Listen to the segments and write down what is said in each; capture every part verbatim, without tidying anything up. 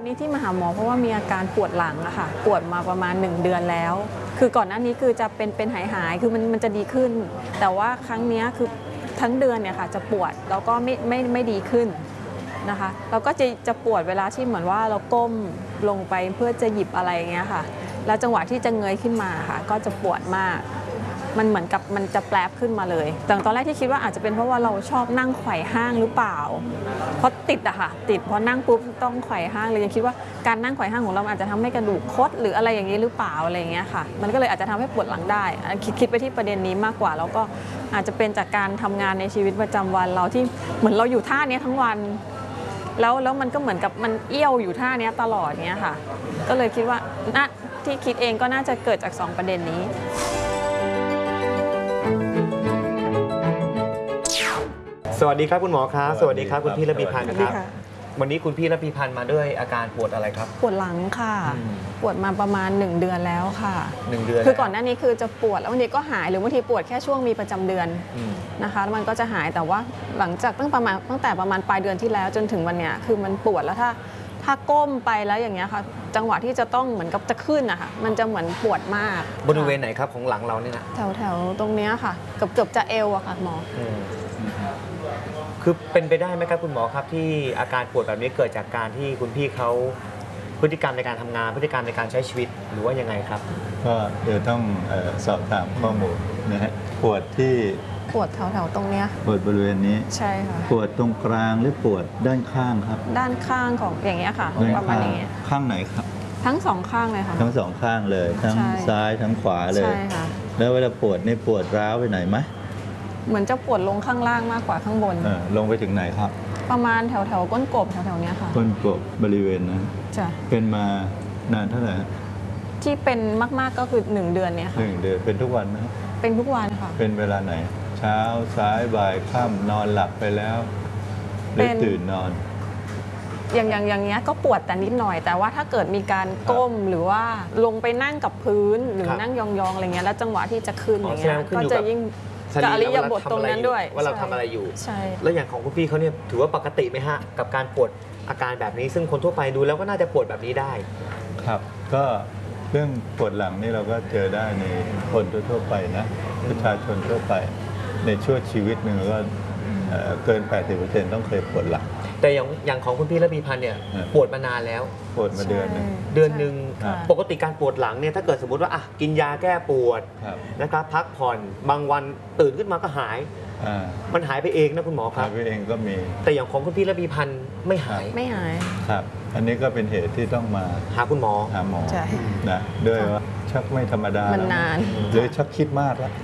นี้ที่มาหาหมอเพราะว่ามีอาการปวดหลังอะค่ะปวดมาประมาณหนึ่งเดือนแล้วคือก่อนหน้านี้คือจะเป็นเป็นหายหายคือมันมันจะดีขึ้นแต่ว่าครั้งนี้คือทั้งเดือนเนี่ยค่ะจะปวดแล้วก็ไม่ไม่ไม่ดีขึ้นนะคะแล้วก็จะจะปวดเวลาที่เหมือนว่าเราก้มลงไปเพื่อจะหยิบอะไรอย่างเงี้ยค่ะแล้วจังหวะที่จะเงยขึ้นมาค่ะก็จะปวดมากมันเหมือนกับมันจะแปรบขึ้นมาเลยแต่ตอนแรกที่คิดว่าอาจจะเป็นเพราะว่าเราชอบนั่งไขว่ห้างหรือเปล่าเพราะติดอะค่ะติดพอนั่งปุ๊บต้องไขว่ห้างเลยยังคิดว่าการนั่งไขว่ห้างของเราอาจจะทำให้กระดูกคดหรืออะไรอย่างนี้หรือเปล่าอะไรอย่างเงี้ยค่ะมันก็เลยอาจจะทำให้ปวดหลังได้คิดคิดไปที่ประเด็นนี้มากกว่าแล้วก็อาจจะเป็นจากการทำงานในชีวิตประจำวันเราที่เหมือนเราอยู่ท่านี้ทั้งวันแล้วแล้วมันก็เหมือนกับมันเอี้ยวอยู่ท่านี้ตลอดเงี้ยค่ะก็เลยคิดว่าน่าที่คิดเองก็น่าจะเกิดจากสองประเด็นนี้สวัสดีครับคุณหมอครับสวัสดีครับคุณพี่ระพีพันธ์ครับวันนี้คุณพี่ระพีพันธ์มาด้วยอาการปวดอะไรครับปวดหลังค่ะปวดมาประมาณหนึ่งเดือนแล้วค่ะหนึ่งเดือนคือก่อนหน้านี้คือจะปวดแล้วบางทีก็หายหรือบางทีปวดแค่ช่วงมีประจำเดือนนะคะแล้วมันก็จะหายแต่ว่าหลังจากตั้งประมาณตั้งแต่ประมาณปลายเดือนที่แล้วจนถึงวันเนี้ยคือมันปวดแล้วถ้าถ้าก้มไปแล้วอย่างเงี้ยค่ะจังหวะที่จะต้องเหมือนกับจะขึ้นนะคะมันจะเหมือนปวดมากบริเวณไหนครับของหลังเราเนี่ยนะแถวแถวตรงเนี้ยค่ะเกือบเกือบจะเอวอะค่ะหมอคือเป็นไปได้ไหมครับคุณหมอครับที่อาการปวดแบบนี้เกิดจากการที่คุณพี่เขาพฤติกรรมในการทำงานพฤติกรรมในการใช้ชีวิตหรือว่ายังไงครับก็เดี๋ยวต้องสอบถามข้อมูลนะฮะปวดที่ปวดแถวๆตรงเนี้ยปวดบริเวณนี้ใช่ค่ะปวดตรงกลางหรือปวดด้านข้างครับด้านข้างของอย่างเงี้ยค่ะประมาณนี้ข้างไหนครับทั้งสองข้างเลยค่ะทั้งสองข้างเลยทั้งซ้ายทั้งขวาเลยใช่ค่ะแล้วเวลาปวดนี่ปวดร้าวไปไหนไหมเหมือนจะปวดลงข้างล่างมากกว่าข้างบนลงไปถึงไหนครับประมาณแถวแถวก้นกบแถวแถวนี้ค่ะก้นกบบริเวณนั้นจ้ะเป็นมานานเท่าไหร่ที่เป็นมากๆก็คือหนึ่งเดือนเนี้ยค่ะหนึ่งเดือนเป็นทุกวันไหมเป็นทุกวันค่ะเป็นเวลาไหนเช้าสายบ่ายค่ำนอนหลับไปแล้วหรือตื่นนอนอย่างอย่างอย่างเงี้ยก็ปวดแต่นิดหน่อยแต่ว่าถ้าเกิดมีการก้มหรือว่าลงไปนั่งกับพื้นหรือนั่งยองๆอะไรเงี้ยแล้วจังหวะที่จะขึ้นอย่างเงี้ยก็จะยิ่งกับอริยบทตรงนั้นด้วยว่าเราทำอะไรอยู่ใช่แล้วอย่างของคุณพี่เขาเนี่ยถือว่าปกติไหมฮะกับการปวดอาการแบบนี้ซึ่งคนทั่วไปดูแล้วก็น่าจะปวดแบบนี้ได้ครับก็เรื่องปวดหลังนี่เราก็เจอได้ในคนทั่วไปนะประชาชนทั่วไปในช่วงชีวิตหนึ่งก็เกิน แปดสิบเปอร์เซ็นต์ ต้องเคยปวดหลังแต่อย่างอย่างของคุณพี่ระพีพันธ์เนี่ยปวดมานานแล้วปวดมาเดือนนึงเดือนหนึ่งปกติการปวดหลังเนี่ยถ้าเกิดสมมติว่าอ่ะกินยาแก้ปวดนะครับพักผ่อนบางวันตื่นขึ้นมาก็หายมันหายไปเองนะคุณหมอครับหายไปเองก็มีแต่อย่างของคุณพี่ระพีพันธ์ไม่หายไม่หายครับอันนี้ก็เป็นเหตุที่ต้องมาหาคุณหมอหาหมอใช่นะด้วยว่าชักไม่ธรรมดามันนานหรือชักคิดมากแล้ว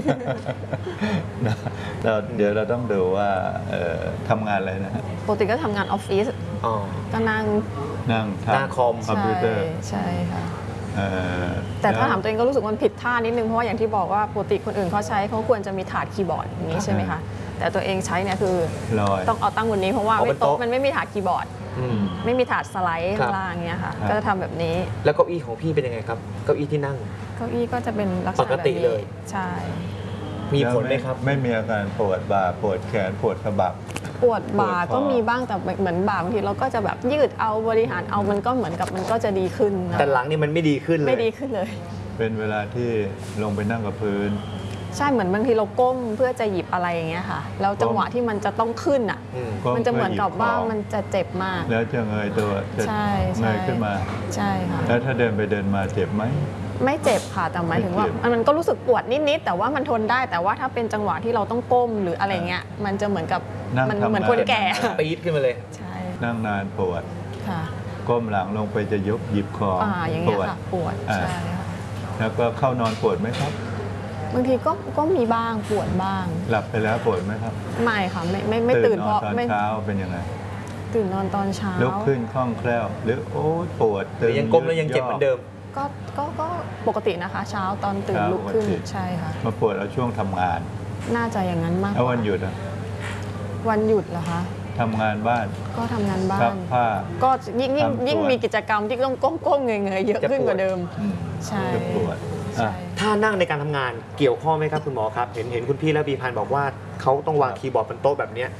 เราเดี๋ยวเราต้องดูว่าทำงานอะไรนะฮะปกติก็ทำงานออฟฟิศก็นั่งนั่งหน้าคอมคอมพิวเตอร์ใช่ค่ะแต่ถ้าถามตัวเองก็รู้สึกมันผิดท่านิดนึงเพราะว่าอย่างที่บอกว่าปกติคนอื่นเขาใช้เขาควรจะมีถาดคีย์บอร์ดอย่างนี้ใช่ไหมคะแต่ตัวเองใช้เนี่ยคือต้องเอาตั้งบนนี้เพราะว่าไม่โต๊ะมันไม่มีถาดคีย์บอร์ดไม่มีถาดสไลด์ข้างล่างเงี้ยค่ะก็จะทำแบบนี้แล้วเก้าอี้ของพี่เป็นยังไงครับเก้าอี้ที่นั่งเก้าอี้ก็จะเป็นลักษณะปกติเลยใช่มีผลไหมครับไม่มีอาการปวดบ่าปวดแขนปวดสะบักปวดบ่าก็มีบ้างแต่เหมือนบ่าบางทีเราก็จะแบบยืดเอาบริหารเอามันก็เหมือนกับมันก็จะดีขึ้นแต่หลังนี่มันไม่ดีขึ้นเลยไม่ดีขึ้นเลยเป็นเวลาที่ลงไปนั่งกับพื้นใช่เหมือนบางทีเราก้มเพื่อจะหยิบอะไรอย่างเงี้ยค่ะแล้วจังหวะที่มันจะต้องขึ้นอ่ะมันจะเหมือนกับว่ามันจะเจ็บมากแล้วจะเงยตัวจะเงยขึ้นมาใช่ค่ะแล้วถ้าเดินไปเดินมาเจ็บไหมไม่เจ็บค่ะแต่หมายถึงว่ามันก็รู้สึกปวดนิดๆแต่ว่ามันทนได้แต่ว่าถ้าเป็นจังหวะที่เราต้องก้มหรืออะไรเงี้ยมันจะเหมือนกับมันเหมือนคนแก่ปี๊ดขึ้นมาเลยใช่นั่งนานปวดค่ะก้มหลังลงไปจะยกหยิบคออย่างเงี้ยค่ะปวดใช่ค่ะแล้วก็เข้านอนปวดไหมครับบางทีก็ก็มีบ้างปวดบ้างหลับไปแล้วปวดไหมครับไม่ค่ะไม่ไม่ไม่ตื่นเพราะตอนเช้าเป็นยังไงตื่นนอนตอนเช้าลุกขึ้นคล่องแคล่วหรือโอ้ปวดตื่นยังก้มแล้วยังเจ็บเหมือนเดิมก็ก็ก็ปกตินะคะเช้าตอนตื่นลุกขึ้นใช่ค่ะมาปวดแล้วช่วงทำงานน่าจะอย่างนั้นมากแล้ววันหยุดอ่ะวันหยุดเหรอคะทำงานบ้านก็ทำงานบ้านซักผ้าก็ยิ่งยิ่งยิ่งมีกิจกรรมที่ต้องก้มๆเงยๆเยอะขึ้นกว่าเดิมใช่ปวดถ้านั่งในการทำงานเกี่ยวข้องไหมครับคุณหมอครับเห็นเห็นคุณพี่ระพีพันธ์บอกว่าเขาต้องวางคีย์บอร์ดบนโต๊ะแบบนี้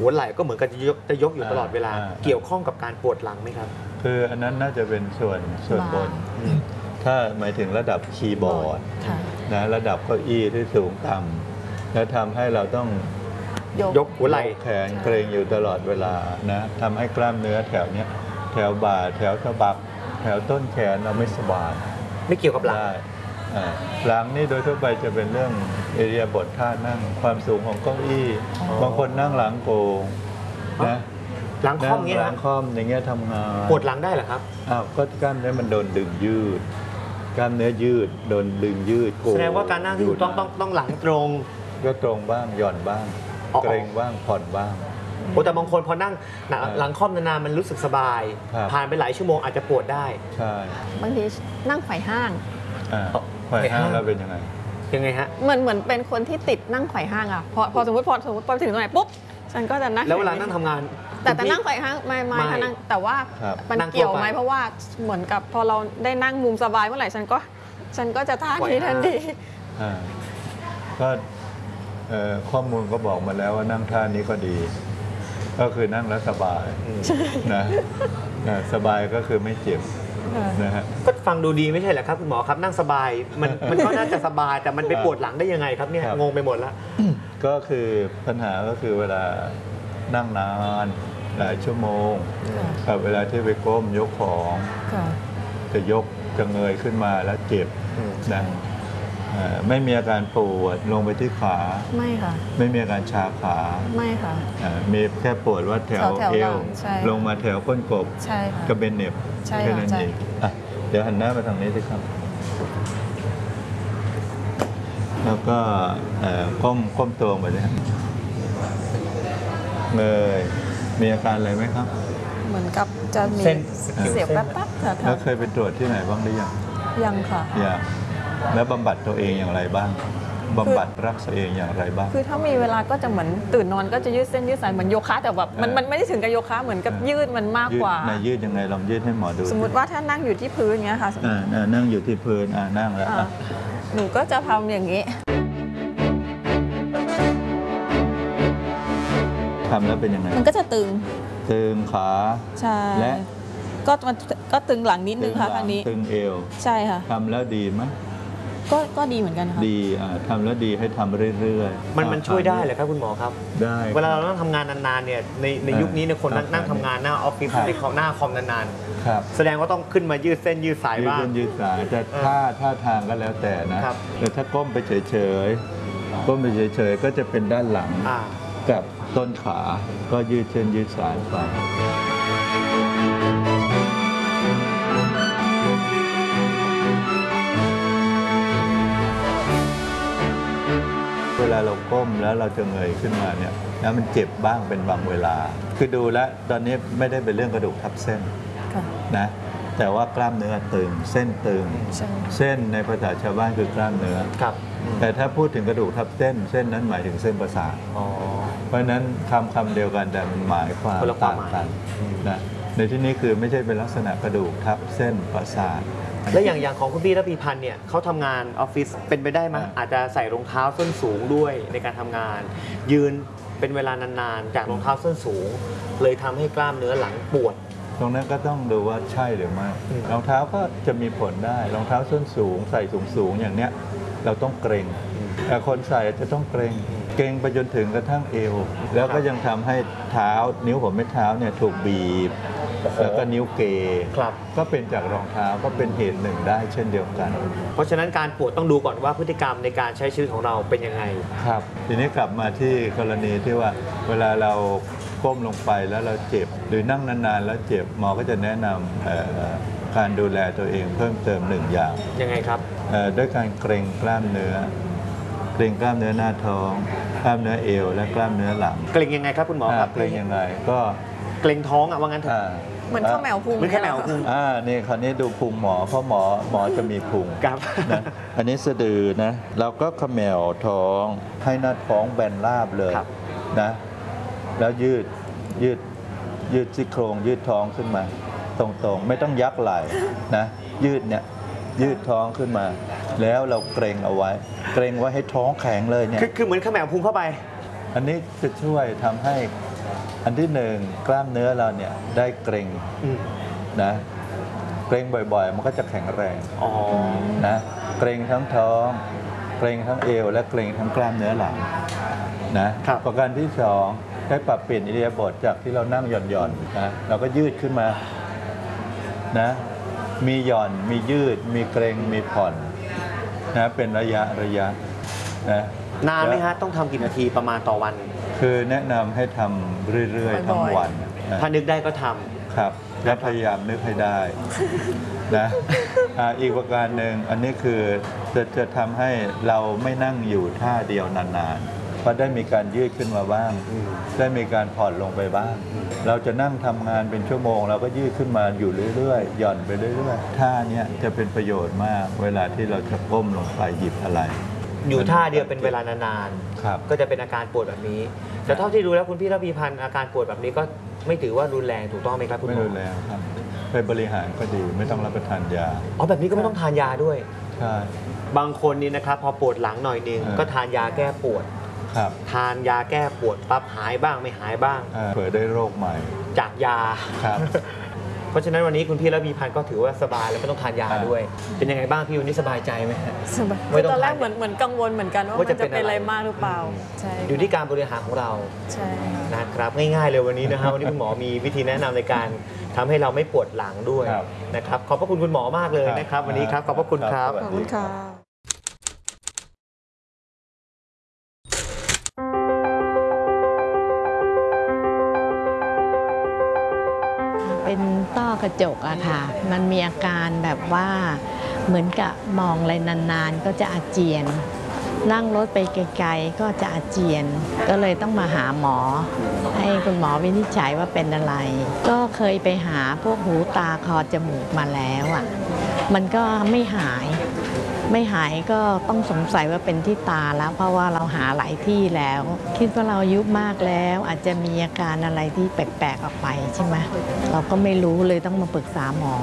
หัวไหล่ก็เหมือนกับจะยกจะยกอยู่ตลอดเวลาอ่าเกี่ยวข้องกับการปวดหลังไหมครับคืออันนั้นน่าจะเป็นส่วนส่วนบนอืมถ้าหมายถึงระดับคีย์บอร์ดค่ะนะระดับเก้าอี้ที่สูงต่ำแล้วทำให้เราต้องยกหัวไหล่แขนเกรงอยู่ตลอดเวลานะทำให้กล้ามเนื้อแถวเนี้ยแถวบ่าแถวสะบักแถวต้นแขนเราไม่สบายไม่เกี่ยวกับหลังได้อ่าหลังนี่โดยทั่วไปจะเป็นเรื่องเอเรียบทท่านั่งความสูงของเก้าอี้อ๋อบางคนนั่งหลังโกงนะหลังค่อมเงี้ยหลันะงค่อมอย่างเงี้ยทำงานปวดหลังได้เหรอครับอ้าวก็กล้ามเนื้อมันโดนดึงยืด กล้ามเนื้อยืดโดนดึงยืดโกงแสดงว่าการนั่งที่ถูกต้องต้องต้องหลังตรงก็ตรงบ้างหย่อนบ้างอ๋อเกรงบ้างผ่อนบ้างโอ้แต่บางคนพอนั่งหลังเออหลังค่อมนานๆมันรู้สึกสบายครับผ่านไปหลายชั่วโมงอาจจะปวดได้ใช่บางทีนั่งไขว่ห้างอ่าอ๋อไขว่ห้างไขว่ห้างแล้วเป็นยังไงยังไงฮะเหมือนเหมือนเป็นคนที่ติดนั่งไขว่ห้างอ่ะพอพอสมมติพอสมมติพอถึงตรงไหนปุ๊บฉันก็จะนั่งแล้วเวลานั่งทำงานแต่แต่คุณพี่นั่งไขว่ห้างไม่ไม่ไม่ค่ะนั่งแต่ว่าครับมันนั่งทั่วเกี่ยวไหมไปเพราะว่าเหมือนกับพอเราได้นั่งมุมสบายเมื่อไหร่ฉันก็ฉันก็จะท่านี้ทันทีอ่าก็เอ่อข้อมูลก็บอกมาแล้วว่านั่งท่านี้ก็ดี ก็คือนั่งแล้วสบายอืมนะนะสบายก็คือไม่เจ็บนะฮะก็ฟังดูดีไม่ใช่เหรอครับคุณหมอครับนั่งสบายมันมันก็น่าจะสบายแต่มันไปปวดหลังได้ยังไงครับเนี่ยครับงงไปหมดแล้วก็คือปัญหาก็คือเวลานั่งนานหลายชั่วโมงค่ะกับเวลาที่ไปก้มยกของค่ะจะยกจะเงยขึ้นมาแล้วเจ็บอืมนะเอ่อไม่มีอาการปวดลงไปที่ขาไม่ค่ะไม่มีอาการชาขาไม่ค่ะเอ่อมีแค่ปวดว่าแถวแถวเอหลัวงใช่ลงมาแถวก้นกบใช่ค่ะกระเบนเหน็บใช่ค่ะแค่นั้นใช่เองอ่ะเดี๋ยวหันหน้ามาทางนี้สิครับ แล้วก็เอ่อก้มก้มตัวลงไปเลยฮะเงยมีอาการอะไรไหมครับเหมือนกับจะมีเส้นเสียบแป๊บๆแถแล้ว วเคยไปตรวจที่ไหนบ้างหรือยังๆยังค่ะยังแล้วบำบัดตัวเองอย่างไรบ้างบำบัดรักษาเองอย่างไรบ้างคือถ้ามีเวลาก็จะเหมือนตื่นนอนก็จะยืดเส้นยืดสายเหมือนโยคะแต่แบบมันเออมันไม่ได้ถึงกับโยคะเหมือนกับเออยืดมันมากยืดกว่าไหนยืดยังไงลองยืดให้หมอดูสมมติว่าถ้านั่งอยู่ที่พื้นเงี้ยค่ะอ่าอ่านั่งอยู่ที่พื้นอ่านั่งแล้วอ่าอ่ะหนูก็จะทำอย่างนี้ทำแล้วเป็นยังไงมันก็จะตึงตึงขาใช่และก็มันก็ตึงหลังนิดนึงค่ะหลัอันนี้ตึงเอวใช่ค่ะทำแล้วดีไหมก็ก็ดีเหมือนกันค่ะดีอ่าทำแล้วดีให้ทำเรื่อยๆมันมันช่วยได้เหรอครับคุณหมอครับได้เวลาเรานั่งทำงานนานๆเนี่ยในในเออยุคนี้เนี่ยคนนั่งครับนั่งทำงานหน้าออฟฟิศครับที่เขาหน้าคอมนานครับๆ แสดงว่าต้องขึ้นมายืดเส้นยืดสายยืดบ้างเส้นยืดสายแต่เออท่าท่าทางก็แล้วแต่นะครับ แต่ถ้าก้มไปเฉยๆก้มไปเฉยๆก็จะเป็นด้านหลังอ่ากับต้นขาก็ยืดเส้นยืดสายไปเวลาเราก้มแล้วเราจะเงยขึ้นมาเนี่ยแล้วมันเจ็บบ้างเป็นบางเวลา คือดูแล้วตอนนี้ไม่ได้เป็นเรื่องกระดูกทับเส้นค่ะนะแต่ว่ากล้ามเนื้อตึงเส้นตึงใช่เส้นในภาษาชาวบ้านคือกล้ามเนื้อครับแต่ถ้าพูดถึงกระดูกทับเส้น เส้นนั้นหมายถึงเส้นประสาทอ๋อเพราะฉะนั้นคำคำเดียวกันแต่มันหมายความคนละความต่างหมายกันนะในที่นี้คือไม่ใช่เป็นลักษณะกระดูกทับเส้นประสาทแล้วอย่างอย่างของคุณพี่ระพีพันธ์เนี่ยเขาทำงานออฟฟิศเป็นไปได้ไหมอ่าอาจจะใส่รองเท้าส้นสูงด้วยในการทำงาน ยืนเป็นเวลานานๆ จากรองเท้าส้นสูง เลยทำให้กล้ามเนื้อหลังปวดตรงนั้นก็ต้องดูว่าใช่หรือไม่อืมรองเท้าก็จะมีผลได้รองเท้าส้นสูงใส่สูงสูงๆอย่างเนี้ยเราต้องเกรงแต่คนใส่จะต้องเกรงเกรงไปจนถึงกระทั่งเอว แล้วก็ยังทำให้เท้านิ้วหัวแม่เท้าเนี่ยถูกบีบ แล้วก็นิ้วเกครับก็เป็นจากรองเท้าก็เป็นเหตุหนึ่งได้เช่นเดียวกันเพราะฉะนั้นการปวดต้องดูก่อนว่าพฤติกรรมในการใช้ชีวิตของเราเป็นยังไงครับ ทีนี้กลับมาที่กรณีที่ว่าเวลาเราก้มลงไปแล้วเราเจ็บ หรือนั่งนานๆแล้วเจ็บหมอก็จะแนะนำเอ่อการดูแลตัวเองเพิ่มเติมหนึ่งอย่างยังไงครับเอ่อด้วยการเกร็งกล้ามเนื้อ เกร็งกล้ามเนื้อหน้าท้อง กล้ามเนื้อเอว และกล้ามเนื้อหลังเกร็งยังไงครับคุณหมอครับาเกร็งยังไงก็เกร็งท้องอะว่างั้นเถอะอ่าเหมือนข้าวแมวพุงเหมือนข้าวแมวพุงอ่านี่คราวนี้ดูพุงหมอเพราะหมอหมอจะมีพุงครับนะอันนี้สะดือนะ เราก็เขมวท้องให้หน้าท้องแบนราบเลยครับนะ แล้วยืดยืดยืดซี่โครงยืดท้องขึ้นมา ตรงๆ ไม่ต้องยักไหล่นะ ยืดเนี่ยยืดท้องขึ้นมา แล้วเราเกรงเอาไว้ เกรงไว้ให้ท้องแข็งเลยเนี่ยคือคือเหมือนข้าวแมวพุงเข้าไปอันนี้จะช่วยทำให้อันที่หนึ่งกล้ามเนื้อเราเนี่ยได้เกร็งนะเกร็งบ่อยๆมันก็จะแข็งแรงนะเกร็งทั้งท้องเกร็งทั้งเอวและเกร็งทั้งกล้ามเนื้อหลังนะประการที่สองได้ปรับเปลี่ยนอิริยาบถจากที่เรานั่งหย่อนๆนะเราก็ยืดขึ้นมานะมีหย่อนมียืดมีเกร็งมีผ่อนนะเป็นระยะระยะนะนานไหมฮะต้องทำกี่นาทีประมาณต่อวันคือแนะนำให้ทำเรื่อยๆทั้งวันถ้านึกได้ก็ทำครับและพยายามนึกให้ได้นะอีกประการหนึ่งอันนี้คือจะจะทำให้เราไม่นั่งอยู่ท่าเดียวนานๆเพราะได้มีการยืดขึ้นมาบ้างได้มีการผ่อนลงไปบ้างเราจะนั่งทำงานเป็นชั่วโมงเราก็ยืดขึ้นมาอยู่เรื่อยๆหย่อนไปเรื่อยๆท่านี้จะเป็นประโยชน์มากเวลาที่เราจะก้มลงไปหยิบอะไรอยู่ท่าเดียวเป็นเวลานานๆก็จะเป็นอาการปวดแบบนี้แต่เท่าที่ดูแล้วคุณพี่ระพีพันธ์อาการปวดแบบนี้ก็ไม่ถือว่ารุนแรงถูกต้องไหมครับคุณหมอไม่รุนแรงครับไปบริหารก็ดีไม่ต้องรับประทานยาอ๋อแบบนี้ก็ไม่ต้องทานยาด้วยใช่บางคนนี่นะครับพอปวดหลังหน่อยนึงก็ทานยาแก้ปวดทานยาแก้ปวดปั๊บหายบ้างไม่หายบ้างเผื่อได้โรคใหม่จากยาครับเพราะฉะนั้นวันนี้คุณพี่ระพีพันธ์ก็ถือว่าสบายแล้วไม่ต้องทานยาด้วยเป็นยังไงบ้างพี่วันนี้สบายใจไหมสบายตอนแรกเหมือนเหมือนกังวลเหมือนกันว่ามันจะเป็นอะไรมากหรือเปล่าใช่อยู่ที่การบริหารของเราใช่นะครับง่ายๆเลยวันนี้นะครับวันนี้คุณหมอมีวิธีแนะนำในการทำให้เราไม่ปวดหลังด้วยนะครับขอบพระคุณคุณหมอมากเลยนะครับวันนี้ครับขอบพระคุณครับขอบคุณค่ะเป็นต้อกระจกอะค่ะมันมีอาการแบบว่าเหมือนกับมองอะไรนานๆก็จะอาเจียนนั่งรถไปไกลๆก็จะอาเจียนก็เลยต้องมาหาหมอให้คุณหมอวินิจฉัยว่าเป็นอะไรก็เคยไปหาพวกหูตาคอจมูกมาแล้วอะมันก็ไม่หายไม่หายก็ต้องสงสัยว่าเป็นที่ตาแล้วเพราะว่าเราหาหลายที่แล้วคิดว่าเราอายุมากแล้วอาจจะมีอาการอะไรที่แปลกๆออกไปใช่ไหมเราก็ไม่รู้เลยต้องมาปรึกษาหมอ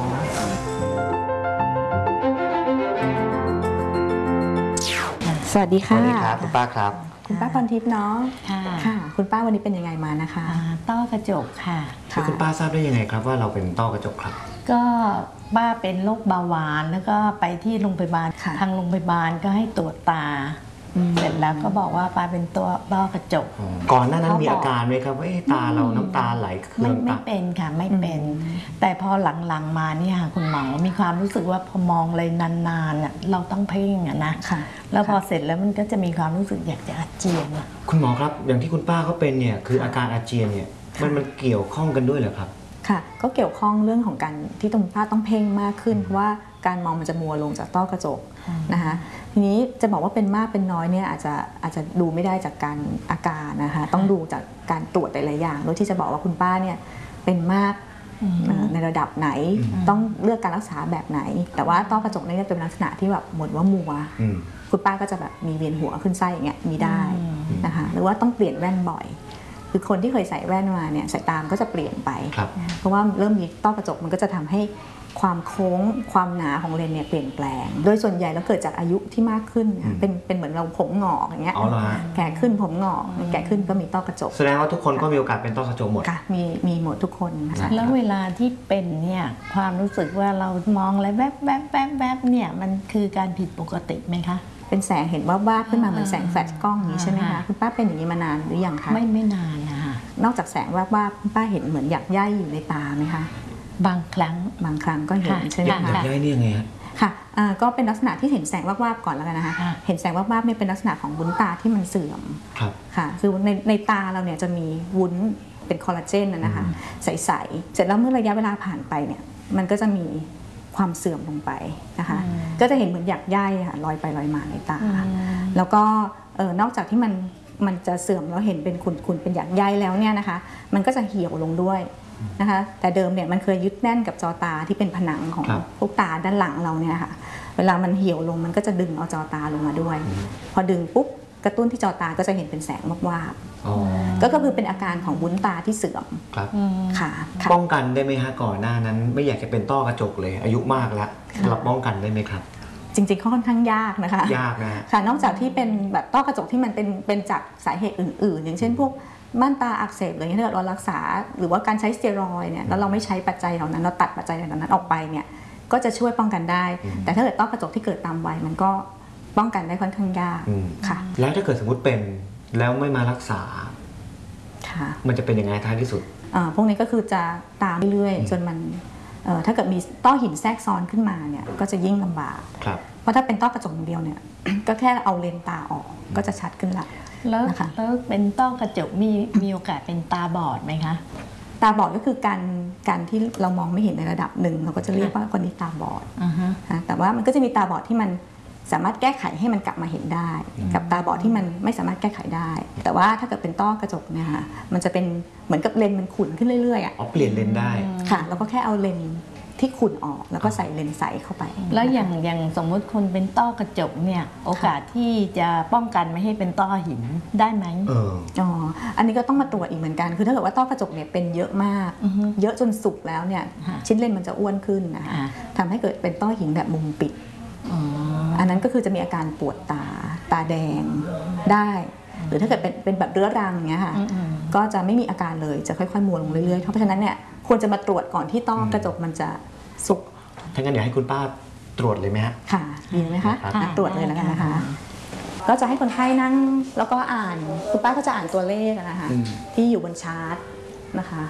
สวัสดีค่ะสวัสดีครับคุณป้าครับคุณป้าพรทิพย์เนาะค่ะคุณป้าวันนี้เป็นยังไงมานะคะต้อกระจกค่ะคุณป้าทราบได้ยังไงครับว่าเราเป็นต้อกระจกครับก็ป้าเป็นโรคเบาหวานแล้วก็ไปที่โรงพยาบาลทางโรงพยาบาลก็ให้ตรวจตาเสร็จแล้วก็บอกว่าป้าเป็นตัวต้อกระจกก่อนหน้านั้นมีอาการไหมครับว่าตาเราน้ำตาไหลไม่ไม่เป็นค่ะไม่เป็นแต่พอหลังๆมาเนี่ยคุณหมอมีความรู้สึกว่าพอมองอะไรนานๆเราต้องเพ่งอะนะแล้วพอเสร็จแล้วมันก็จะมีความรู้สึกอยากจะอาเจียนคุณหมอครับอย่างที่คุณป้าเขาเป็นเนี่ยคืออาการอาเจียนเนี่ยมันมันเกี่ยวข้องกันด้วยเหรอครับค่ะก็เกี่ยวข้องเรื่องของการที่ตรงป้าต้องเพ่งมากขึ้นเพราะว่าการมองมันจะมัวลงจากต้อกระจกนะคะทีนี้จะบอกว่าเป็นมากเป็นน้อยเนี่ยอาจจะอาจจะดูไม่ได้จากการอาการนะคะต้องดูจากการตรวจหลายๆอย่างโดยที่จะบอกว่าคุณป้าเนี่ยเป็นมากในระดับไหนต้องเลือกการรักษาแบบไหนแต่ว่าต้อกระจกนี่เป็นลักษณะที่แบบเหมือนว่ามัวคุณป้าก็จะแบบมีเวียนหัวขึ้นไส้อย่างเงี้ยมีได้นะคะหรือว่าต้องเปลี่ยนแว่นบ่อยคือคนที่เคยใส่แว่นมาเนี่ยสายตาก็จะเปลี่ยนไปเพราะว่าเริ่มมีต้อกระจกมันก็จะทำให้ความโค้งความหนาของเลนเนี่ยเปลี่ยนแปลงโดยส่วนใหญ่แล้วเกิดจากอายุที่มากขึ้นเป็นเป็นเหมือนเราผมหงอกอย่างเงี้ยแก่ขึ้นผมหงอกแก่ขึ้นก็มีต้อกระจกแสดงว่าทุกคนก็มีโอกาสเป็นต้อกระจกหมดค่ะมีมีหมดทุกคนแล้วเวลาที่เป็นเนี่ยความรู้สึกว่าเรามองอะไรแวบแวบแวบแวบเนี่ยมันคือการผิดปกติไหมคะเป็นแสงเห็นว่าวาบขึ้นมาเหมือนแสงแฟลชกล้องนี้ใช่ไหมคะคุณป้าเป็นอย่างนี้มานานหรือยังคะไม่ไม่นานนะคะนอกจากแสงวาบวาบคุณป้าเห็นเหมือนหยักใยอยู่ในตาไหมคะบางครั้งบางครั้งก็เห็นใช่ไหมคะหยักใยนี่ยังไงฮะค่ะก็เป็นลักษณะที่เห็นแสงวาบวาบก่อนแล้วกันนะคะเห็นแสงวาบวาบเนี่ยเป็นลักษณะของวุ้นตาที่มันเสื่อมค่ะคือในในตาเราเนี่ยจะมีวุ้นเป็นคอลลาเจนนะคะใสๆเสร็จแล้วเมื่อระยะเวลาผ่านไปเนี่ยมันก็จะมีความเสื่อมลงไปนะคะก็จะเห็นเหมือนหยักใยค่ะลอยไปลอยมาในตาแล้วก็นอกจากที่มันมันจะเสื่อมแล้วเห็นเป็นขุ่นๆเป็นหยักใยแล้วเนี่ยนะคะมันก็จะเหี่ยวลงด้วยนะคะแต่เดิมเนี่ยมันเคยยึดแน่นกับจอตาที่เป็นผนังของพวกตาด้านหลังเราเนี่ยค่ะเวลามันเหี่ยวลงมันก็จะดึงเอาจอตาลงมาด้วยพอดึงปุ๊บกระตุ้นที่จอตาก็จะเห็นเป็นแสงวาบๆก็คือเป็นอาการของวุ้นตาที่เสื่อมค่ะป้องกันได้ไหมฮะก่อนหน้านั้นไม่อยากจะเป็นต้อกระจกเลยอายุมากแล้วเราป้องกันได้ไหมครับจริงๆค่อนข้างยากนะคะยากนะค่ะนอกจากที่เป็นแบบต้อกระจกที่มันเป็นเป็นจากสาเหตุอื่นๆอย่างเช่นพวกม่านตาอักเสบอะไรเงี้ยถ้าเกิดเรารักษาหรือว่าการใช้สเตียรอยด์เนี่ยแล้วเราไม่ใช้ปัจจัยเหล่านั้นเราตัดปัจจัยเหล่านั้นออกไปเนี่ยก็จะช่วยป้องกันได้แต่ถ้าเกิดต้อกระจกที่เกิดตามวัยมันก็ป้องกันได้ค่อนข้างยากค่ะแล้วถ้าเกิดสมมติเป็นแล้วไม่มารักษาค่ะมันจะเป็นยังไงท้ายที่สุดพวกนี้ก็คือจะตามเรื่อยๆจนมันถ้าเกิดมีต้อหินแทรกซ้อนขึ้นมาเนี่ยก็จะยิ่งลำบากเพราะถ้าเป็นต้อกระจกอย่างเดียวเนี่ยก็แค่เอาเลนตาออกก็จะชัดขึ้นละแล้วแล้วเป็นต้อกระจกมีมีโอกาสเป็นตาบอดไหมคะตาบอดก็คือการการที่เรามองไม่เห็นในระดับหนึ่งเราก็จะเรียกว่าคนนี้ตาบอดแต่ว่ามันก็จะมีตาบอดที่มันสามารถแก้ไขให้มันกลับมาเห็นได้กับตาบอดที่มันไม่สามารถแก้ไขได้แต่ว่าถ้าเกิดเป็นต้อกระจกเนี่ยค่ะมันจะเป็นเหมือนกับเลนมันขุ่นขึ้นเรื่อยๆอ่ะอ๋อเปลี่ยนเลนได้ค่ะแล้วก็แค่เอาเลนที่ขุ่นออกแล้วก็ใส่เลนใสเข้าไปแล้วอย่างอย่างสมมติคนเป็นต้อกระจกเนี่ยโอกาสที่จะป้องกันไม่ให้เป็นต้อหินได้ไหมเอออ๋ออันนี้ก็ต้องมาตรวจอีกเหมือนกันคือถ้าเกิดว่าต้อกระจกเนี่ยเป็นเยอะมากเยอะจนสุกแล้วเนี่ยชิ้นเลนมันจะอ้วนขึ้นนะคะทำให้เกิดเป็นต้อหินแบบมุมปิดอันนั้นก็คือจะมีอาการปวดตาตาแดงได้หรือถ้าเกิดเป็นเป็นแบบเรื้อรังเงี้ยค่ะก็จะไม่มีอาการเลยจะค่อยๆมัวลงเรื่อยๆเพราะฉะนั้นเนี่ยควรจะมาตรวจก่อนที่ต้อกระจกมันจะสุกถ้างั้นเดี๋ยวให้คุณป้าตรวจเลยไหมฮะค่ะดีไหมคะตรวจเลยแล้วกันนะคะก็จะให้คนไข้นั่งแล้วก็อ่านคุณป้าก็จะอ่านตัวเลขนะคะที่อยู่บนชาร์ตนะคะ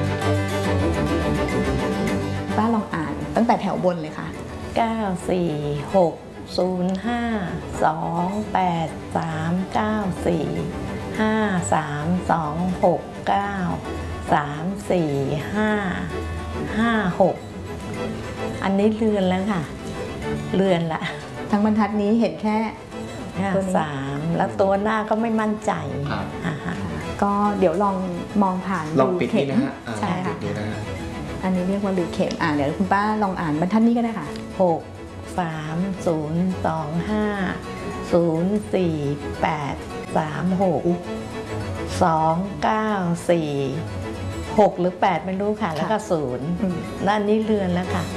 ป้าลองอ่านตั้งแต่แถวบนเลยค่ะเก้า สี่ หก ศูนย์ ห้า สอง แปด สาม เก้า สี่ ห้า สาม สอง หก เก้า สาม สี่ ห้า ห้า หกอันนี้เลือนแล้วค่ะเลือนละทั้งบรรทัดนี้เห็นแค่ตัวสามแล้วตัวหน้าก็ไม่มั่นใจก็เดี๋ยวลองมองผ่านลองปิดนี่นะฮะใช่ค่ะอันนี้เรียกว่าดูเข็มอ่านเดี๋ยวคุณป้าลองอ่านบรรทัดนี้ก็ได้ค่ะหก สาม ศูนย์ สอง ห้า ศูนย์ สี่ แปด สาม หก สอง เก้า สี่ หกหรือแปดไม่รู้ค่ะแล้วก็ศูนย์ด้านนี้เลือนแล้วค่ะ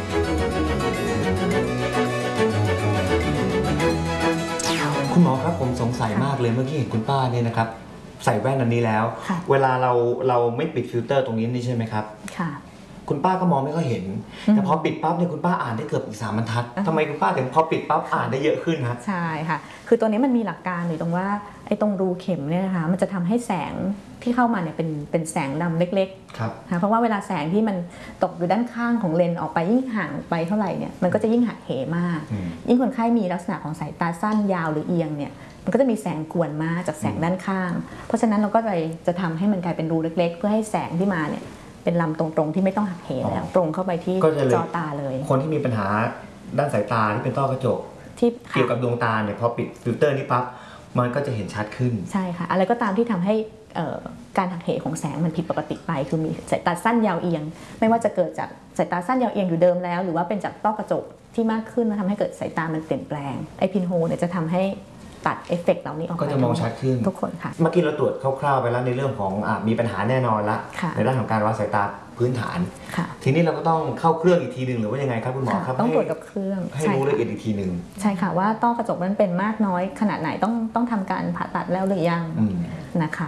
คุณหมอครับผมสงสัยมากเลยเมื่อกี้เห็นคุณป้าเนี่ยนะครับใส่แว่นอันนี้แล้วเวลาเราเราไม่ปิดฟิลเตอร์ตรงนี้นี่ใช่ไหมครับค่ะคุณป้าก็มองไม่ค่อยเห็นแต่พอปิดปั๊บเนี่ยคุณป้าอ่านได้เกือบอีกสามบรรทัดทำไมคุณป้าถึงพอปิดปั๊บอ่านได้เยอะขึ้นฮะใช่ค่ะคือตัวนี้มันมีหลักการอยู่ตรงว่าไอ้ตรงรูเข็มเนี่ยนะคะมันจะทำให้แสงที่เข้ามาเนี่ยเป็นเป็นแสงดำเล็กๆครับเพราะว่าเวลาแสงที่มันตกอยู่ด้านข้างของเลนออกไปยิ่งห่างไปเท่าไหร่เนี่ยมันก็จะยิ่งหักเหมากยิ่งคนไข้มีลักษณะของสายตาสั้นยาวหรือเอียงเนี่ยมันก็จะมีแสงกวนมาจากแสงด้านข้างเพราะฉะนั้นเราก็เลยจะทำให้มันกลายเป็นรูเล็กๆเพื่อให้แสงที่มาเนี่ยเป็นลำตรงๆที่ไม่ต้องหักเหแล้วตรงเข้าไปที่จอตาเลยคนที่มีปัญหาด้านสายตาที่เป็นต้อกระจกที่เกี่ยวกับดวงตาเนี่ยพอปิดฟิลเตอร์นี้ปั๊บมันก็จะเห็นชัดขึ้นใช่ค่ะอะไรก็ตามที่ทำให้การหักเหของแสงมันผิดปกติไปคือมีสายตาสั้นยาวเอียงไม่ว่าจะเกิดจากสายตาสั้นยาวเอียงอยู่เดิมแล้วหรือว่าเป็นจากต้อกระจกที่มากขึ้นแล้วทำให้เกิดสายตามันเปลี่ยนแปลงไอพินโฮเนี่ยจะทำให้ตัดเอฟเฟกต์เหล่านี้ออกไปก็จะมองชัดขึ้นทุกคนค่ะเมื่อกี้เราตรวจคร่าวๆไปแล้วในเรื่องของมีปัญหาแน่นอนละในด้านของการวัดสายตาพื้นฐานทีนี้เราก็ต้องเข้าเครื่องอีกทีหนึ่งหรือว่ายังไงครับคุณหมอครับต้องตรวจกับเครื่องให้รู้ละเอียดอีกทีหนึ่งใช่ค่ะว่าต้อกระจกนั้นเป็นมากน้อยขนาดไหนต้องต้องทำการผ่าตัดแล้วหรือยังนะคะ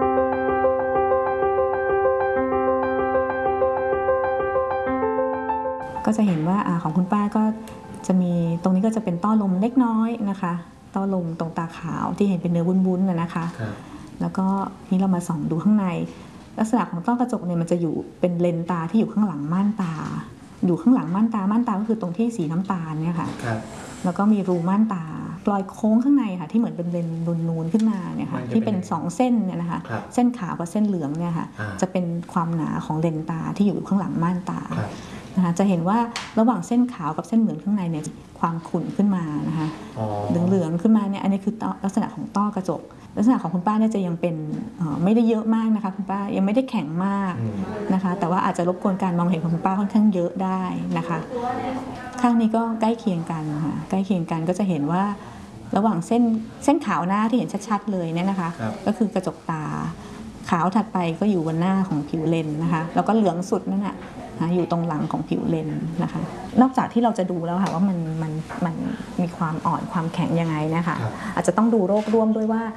ก็จะเห็นว่าของคุณป้าก็จะมีตรงนี้ก็จะเป็นต้อลมเล็กน้อยนะคะต้อลมตรงตาขาวที่เห็นเป็นเนื้อวุ้นๆนะคะแล้วก็นี่เรามาส่องดูข้างในลักษณะของต้อกระจกเนี่ยมันจะอยู่เป็นเลนตาที่อยู่ข้างหลังม่านตาอยู่ข้างหลังม่านตาม่านตาก็คือตรงที่สีน้ำตาลเนี่ยค่ะแล้วก็มีรูม่านตาปลอยโค้งข้างในค่ะที่เหมือนเป็นเลนนูนๆขึ้นมาเนี่ยค่ะที่เป็นสองเส้นเนี่ยนะคะเส้นขาวกับเส้นเหลืองเนี่ยค่ะจะเป็นความหนาของเลนตาที่อยู่ข้างหลังม่านตานะคะจะเห็นว่าระหว่างเส้นขาวกับเส้นเหลืองข้างในเนี่ยความขุ่นขึ้นมานะคะเหลืองๆขึ้นมาเนี่ยอันนี้คือลักษณะของต้อกระจกลักษณะของคุณป้าเนี่ยจะยังเป็นไม่ได้เยอะมากนะคะคุณป้ายังไม่ได้แข็งมากนะคะแต่ว่าอาจจะรบกวนการมองเห็นของคุณป้าค่อนข้างเยอะได้นะคะข้างนี้ก็ใกล้เคียงกันค่ะใกล้เคียงกันก็จะเห็นว่าระหว่างเส้นเส้นขาวหน้าที่เห็นชัดๆเลยเนี่ยนะคะก็คือกระจกตาขาวถัดไปก็อยู่บนหน้าของผิวเลนนะคะแล้วก็เหลืองสุดนั่นแหละอยู่ตรงหลังของผิวเลนนะคะนอกจากที่เราจะดูแล้วค่ะว่ามันมันมันมีความอ่อนความแข็งยังไงนะคะอาจจะต้องดูโรคร่วมด้วยว่า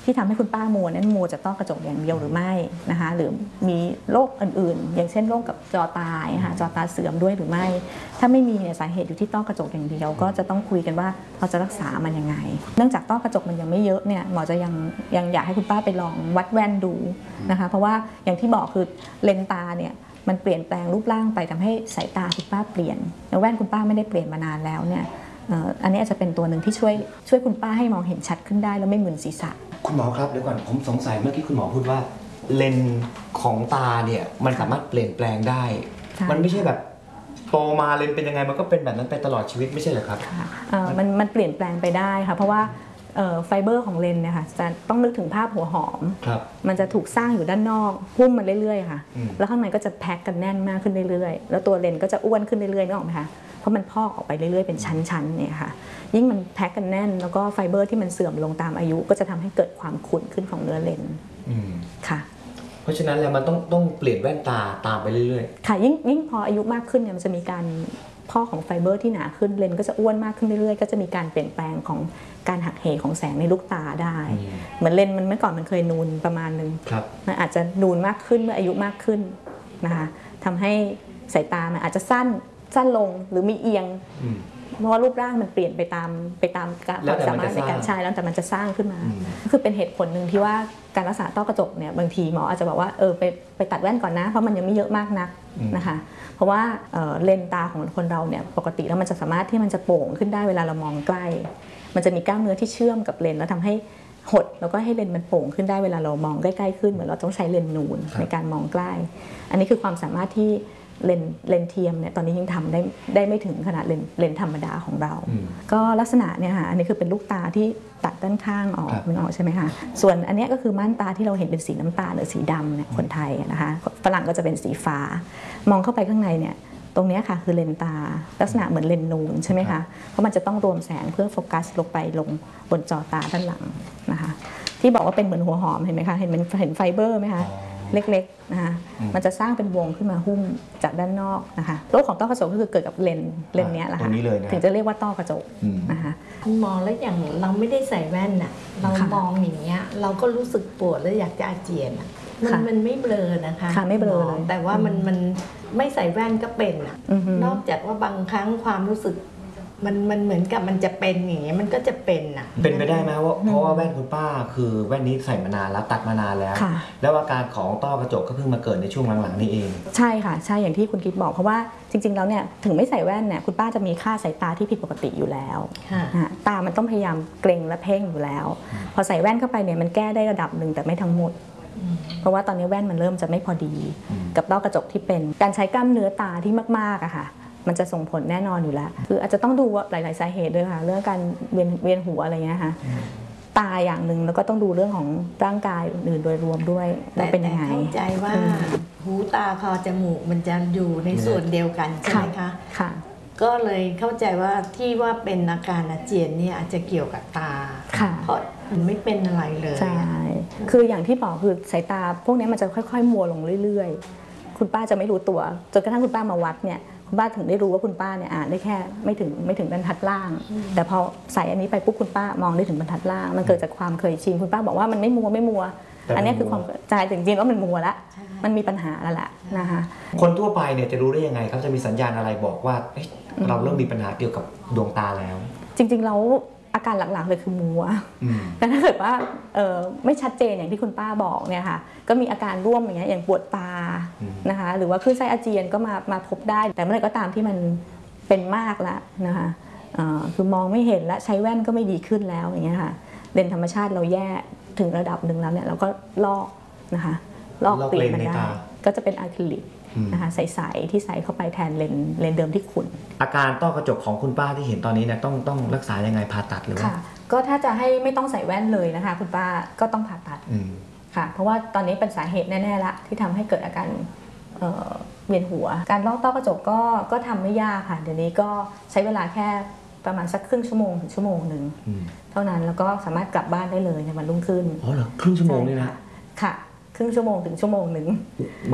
ที่ทำให้คุณป้ามัวนั้นมัวจากต้อกระจกอย่างเดียวหรือไม่นะคะหรือมีโรคอื่นๆอย่างเช่นโรคกับจอตายค่ะจอตาเสื่อมด้วยหรือไม่ถ้าไม่มีเนี่ยสาเหตุอยู่ที่ต้อกระจกอย่างเดียวก็จะต้องคุยกันว่าเราจะรักษามันยังไงเนื่องจากต้อกระจกมันยังไม่เยอะเนี่ยหมอจะยังยังอยากให้คุณป้าไปลองวัดแว่นดูนะคะเพราะว่าอย่างที่บอกคือเลนส์ตาเนี่ยมันเปลี่ยนแปลงรูปร่างไปทำให้สายตาคุณป้าเปลี่ยนแล้วแว่นคุณป้าไม่ได้เปลี่ยนมานานแล้วเนี่ยอันนี้อาจจะเป็นตัวหนึ่งที่ช่วยช่วยคุณป้าให้มองเห็นชัดขึ้นได้แล้วไม่มึนศีรษะคุณหมอครับเดี๋ยวก่อนผมสงสัยเมื่อกี้คุณหมอพูดว่าเลนส์ของตาเนี่ยมันสามารถเปลี่ยนแปลงได้มันไม่ใช่แบบโตมาเลนส์เป็นยังไงมันก็เป็นแบบนั้นไปตลอดชีวิตไม่ใช่เหรอครับมันมันเปลี่ยนแปลงไปได้ค่ะเพราะว่าไฟเบอร์ของเลนส์เนี่ยค่ะจะต้องนึกถึงภาพหัวหอมมันจะถูกสร้างอยู่ด้านนอกหุ้มมันเรื่อยๆค่ะแล้วข้างในก็จะแพ็คกันแน่นมากขึ้นเรื่อยๆแล้วตัวเลนส์ก็จะอ้วนขึ้นเรื่อยๆนึกออกไหมคะเพราะมันพอกออกไปเรื่อยๆเป็นชั้นๆเนี่ยค่ะยิ่งมันแพ็คกันแน่นแล้วก็ไฟเบอร์ที่มันเสื่อมลงตามอายุก็จะทำให้เกิดความขุ่นขึ้นของเนื้อเลนส์ค่ะเพราะฉะนั้นแล้วมันต้องต้องเปลี่ยนแว่นตาตามไปเรื่อยๆค่ะยิ่งยิ่งพออายุมากขึ้นเนี่ยมันจะมีการพอกของไฟเบอร์ที่หนาขึ้นเลนส์ก็จะอ้วนมากขึ้นเรื่อยๆก็จะมีการเปลี่ยนแปลงของการหักเหของแสงในลูกตาได้เหมือนเลนส์มันเมื่อก่อนมันเคยนูนประมาณนึงมันอาจจะนูนมากขึ้นเมื่ออายุมากขึ้นนะคะทำให้สายตามันอาจจะสั้นสั้นลงหรือมีเอียงเพราะว่ารูปร่างมันเปลี่ยนไปตามไปตามความสามารถในการใช้แล้วแต่มันจะสร้างขึ้นมาคือเป็นเหตุผลหนึ่งที่ว่าการรักษาต้อกระจกเนี่ยบางทีหมออาจจะบอกว่าเออไปไปตัดแว่นก่อนนะเพราะมันยังไม่เยอะมากนักนะคะเพราะว่าเลนตาของคนเราเนี่ยปกติแล้วมันจะสามารถที่มันจะโป่งขึ้นได้เวลาเรามองใกล้มันจะมีกล้ามเนื้อที่เชื่อมกับเลนแล้วทำให้หดแล้วก็ให้เลนมันโป่งขึ้นได้เวลาเรามองใกล้ๆขึ้นเหมือนเราต้องใช้เลนนูนในการมองใกล้อันนี้คือความสามารถที่เลนเลนเทียมเนี่ยตอนนี้ยังทำได้ได้ไม่ถึงขนาดเลนเลนธรรมดาของเราก็ลักษณะเนี่ยค่ะอันนี้คือเป็นลูกตาที่ตัดด้านข้างออกมันออกใช่ไหมคะส่วนอันนี้ก็คือม่านตาที่เราเห็นเป็นสีน้ำตาลหรือสีดำเนี่ยคนไทยนะคะฝรั่งก็จะเป็นสีฟ้ามองเข้าไปข้างในเนี่ยตรงนี้ค่ะคือเลนตาลักษณะเหมือนเลนนูนใช่ไหมคะเพราะมันจะต้องรวมแสงเพื่อโฟกัสลงไปลงบนจอตาด้านหลังนะคะที่บอกว่าเป็นเหมือนหัวหอมเห็นไหมคะเห็นมันเห็นไฟเบอร์ไหมคะเล็กๆนะคะมันจะสร้างเป็นวงขึ้นมาหุ้มจากด้านนอกนะคะโรคของต้อกระจกก็คือเกิดกับเลนเลนนี้แหละค่ะถึงจะเรียกว่าต้อกระจกนะคะคุณมองแล้วอย่างเราไม่ได้ใส่แว่นน่ะเรามองอย่างเงี้ยเราก็รู้สึกปวดแล้วอยากจะอาเจียนอ่ะมันมันไม่เบลอนะคะค่ะไม่เบลอเลยแต่ว่ามันมันไม่ใส่แว่นก็เป็นอ่ะนอกจากว่าบางครั้งความรู้สึกมันมันเหมือนกับมันจะเป็นอย่างเงี้ยมันก็จะเป็นอ่ะเป็นไปได้ไหมว่าเพราะว่าแว่นคุณป้าคือแว่นนี้ใส่มานานแล้วตัดมานานแล้วแล้วอาการของต้อกระจกก็เพิ่งมาเกิดในช่วงหลังๆนี้เองใช่ค่ะใช่อย่างที่คุณกิ๊ฟบอกเพราะว่าจริงๆแล้วเนี่ยถึงไม่ใส่แว่นเนี่ยคุณป้าจะมีค่าสายตาที่ผิดปกติอยู่แล้วตามันต้องพยายามเกร็งและเพ่งอยู่แล้วพอใส่แว่นเข้าไปเนี่ยมันแก้ได้ระดับหนึ่งแต่ไม่ทั้งหมดเพราะว่าตอนนี้แว่นมันเริ่มจะไม่พอดีกับต้อกระจกที่เป็นการใช้กล้ามเนื้อตาที่มากๆอะค่ะมันจะส่งผลแน่นอนอยู่แล้วคืออาจจะต้องดูหลายๆสาเหตุด้วยค่ะเรื่องการเวียนเวียนหัวอะไรเงี้ยค่ะตาอย่างหนึ่งแล้วก็ต้องดูเรื่องของร่างกายอื่นๆโดยรวมด้วยว่าเป็นยังไงเข้าใจว่าหูตาคอจมูกมันจะอยู่ในส่วนเดียวกันใช่ไหมคะค่ะก็เลยเข้าใจว่าที่ว่าเป็นอาการอาเจียนเนี่ยอาจจะเกี่ยวกับตาเพราะมันไม่เป็นอะไรเลยใช่คืออย่างที่บอกคือสายตาพวกนี้มันจะค่อยๆมัวลงเรื่อยๆคุณป้าจะไม่รู้ตัวจนกระทั่งคุณป้ามาวัดเนี่ยคุณป้าถึงได้รู้ว่าคุณป้าเนี่ยอ่านได้แค่ไม่ถึงไม่ถึงบรรทัดล่างแต่พอใส่อันนี้ไปปุ๊บคุณป้ามองได้ถึงบรรทัดล่างมันเกิดจากความเคยชินคุณป้าบอกว่ามันไม่มัวไม่มัวอันนี้คือความใจจริงๆแล้วมันมัวละมันมีปัญหาแล้วแหละนะคะคนทั่วไปเนี่ยจะรู้ได้ยังไงครับจะมีสัญญาณอะไรบอกว่าเราเริ่มมีปัญหาเกี่ยวกับดวงตาแล้วจริงๆแล้วอาการหลักๆเลยคือมัวแต่ถ้าเกิดว่าไม่ชัดเจนอย่างที่คุณป้าบอกเนี่ยค่ะก็มีอาการร่วมอย่างเงี้ยอย่างปวดตานะคะหรือว่าคลื่นไส้อาเจียนก็มามาพบได้แต่เมื่อไหร่ก็ตามที่มันเป็นมากแล้วนะคะคือมองไม่เห็นและใช้แว่นก็ไม่ดีขึ้นแล้วอย่างเงี้ยค่ะเลนส์ธรรมชาติเราแย่ถึงระดับหนึ่งแล้วเนี่ยเราก็ลอกนะคะลอกเปลี่ยนมันได้ก็จะเป็นอะคริลิกนะคะใสๆที่ใส่เข้าไปแทนเลนเลนเดิมที่ขุ่นอาการต้อกระจกของคุณป้าที่เห็นตอนนี้เนี่ยต้องต้องรักษายังไงผ่าตัดหรือว่าก็ถ้าจะให้ไม่ต้องใส่แว่นเลยนะคะคุณป้าก็ต้องผ่าตัดค่ะเพราะว่าตอนนี้เป็นสาเหตุแน่ๆละที่ทำให้เกิดอาการเวียนหัวการลอกต้อกระจกก็ก็ทำไม่ยากค่ะเดี๋ยวนี้ก็ใช้เวลาแค่ประมาณสักครึ่งชั่วโมงถึงชั่วโมงหนึ่งเท่านั้นแล้วก็สามารถกลับบ้านได้เลยในวันรุ่งขึ้นอ๋อเหรอครึ่งชั่วโมงนี่นะค่ะครึ่งชั่วโมงถึงชั่วโมงหนึ่งเหมือน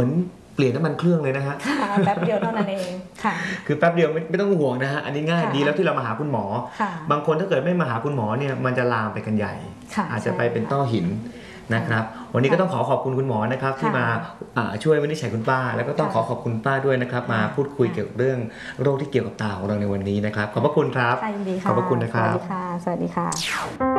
เปลี่ยนน้ำมันเครื่องเลยนะฮะค่ะแป๊บเดียวเท่านั้นเองค่ะคือแป๊บเดียวไม่ไม่ต้องห่วงนะฮะอันนี้ง่ายค่ะดีแล้วที่เรามาหาคุณหมอค่ะบางคนถ้าเกิดไม่มาหาคุณหมอเนี่ยมันจะลามไปกันใหญ่ค่ะอาจจะไปเป็นใช่ต้อหินนะครับ วันนี้ก็ต้องขอขอบคุณคุณหมอนะครับที่มาอ่าช่วยวินิจฉัยคุณป้า แล้วก็ต้องขอขอบคุณป้าด้วยนะครับมาพูดคุยเกี่ยวกับเรื่องโรคที่เกี่ยวกับตาของเราในวันนี้นะครับขอบพระคุณครับค่ะยินดีค่ะขอบพระคุณนะครับสวัสดีค่ะ สวัสดีค่ะ